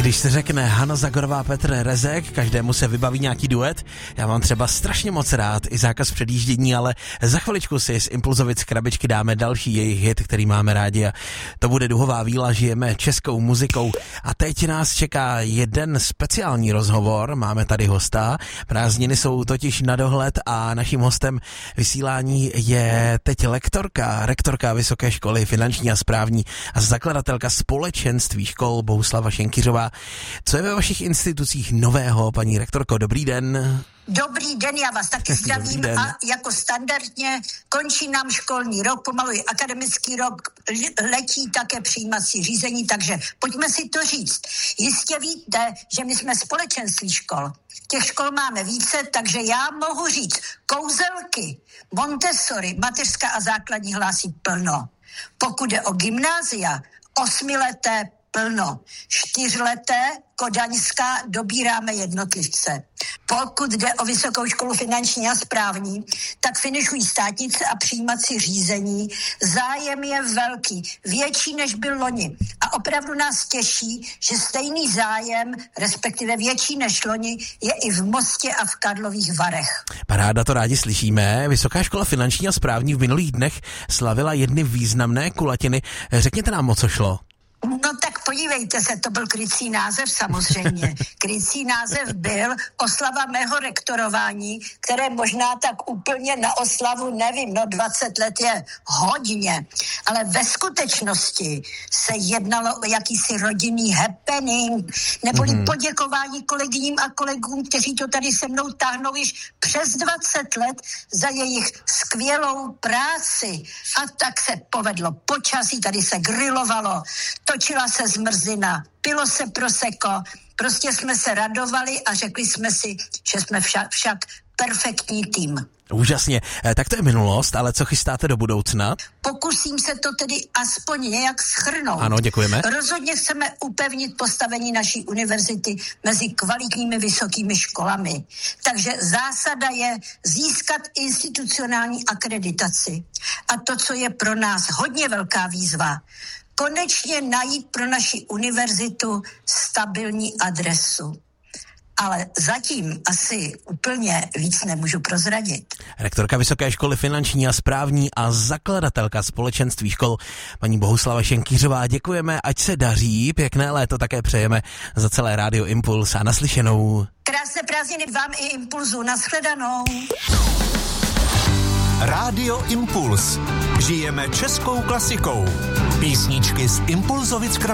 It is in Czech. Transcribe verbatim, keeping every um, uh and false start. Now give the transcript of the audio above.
Když se řekne Hana Zagorová, Petr Rezek, každému se vybaví nějaký duet. Já mám třeba strašně moc rád i Zákaz předjíždění, ale za chviličku si z Impulzovic krabičky dáme další jejich hit, který máme rádi, a to bude Duhová víla, žijeme českou muzikou. A teď nás čeká jeden speciální rozhovor, máme tady hosta, prázdniny jsou totiž na dohled a naším hostem vysílání je teď lektorka, rektorka Vysoké školy finanční a správní a zakladatelka Společenství škol Bohuslava Šenkyřová. Co je ve vašich institucích nového, paní rektorko? Dobrý den. Dobrý den, já vás taky zdravím a jako standardně končí nám školní rok, pomalu je akademický rok, letí také přijímací řízení, takže pojďme si to říct. Jistě víte, že my jsme společenství škol. Těch škol máme více, takže já mohu říct, kouzelky, Montessori, mateřská a základní hlásí plno. Pokud jde o gymnázia, osmileté plno, čtyřleté kodaňská dobíráme jednotlivce. Pokud jde o Vysokou školu finanční a správní, tak finišují státnice a přijímací řízení. Zájem je velký, větší než byl loni. A opravdu nás těší, že stejný zájem, respektive větší než loni, je i v Mostě a v Karlových Varech. Paráda, to rádi slyšíme. Vysoká škola finanční a správní v minulých dnech slavila jedny významné kulatiny. Řekněte nám, o co šlo. No tak podívejte se, to byl krycí název samozřejmě. Krycí název byl oslava mého rektorování, které možná tak úplně na oslavu, nevím, no dvacet let je hodně, ale ve skutečnosti se jednalo o jakýsi rodinný happening, neboli mm-hmm. poděkování kolegyním a kolegům, kteří to tady se mnou táhnou již přes dvacet let za jejich skvělou práci. A tak se povedlo počasí, tady se grilovalo, točila se zmrzlina, pilo se prosecco, prostě jsme se radovali a řekli jsme si, že jsme však, však perfektní tým. Úžasně, tak to je minulost, ale co chystáte do budoucna? Pokusím se to tedy aspoň nějak shrnout. Ano, děkujeme. Rozhodně chceme upevnit postavení naší univerzity mezi kvalitními vysokými školami. Takže zásada je získat institucionální akreditaci. A to, co je pro nás hodně velká výzva, konečně najít pro naši univerzitu stabilní adresu. Ale zatím asi úplně víc nemůžu prozradit. Rektorka Vysoké školy finanční a správní a zakladatelka Společenství škol, paní Bohuslava Šenkyřová, děkujeme, ať se daří, pěkné léto také přejeme za celé Rádio Impuls a naslyšenou. Krásné prázdniny vám i Impulzu, nashledanou. Rádio Impuls. Žijeme českou klasikou. Písničky z Impulzovic krabičky.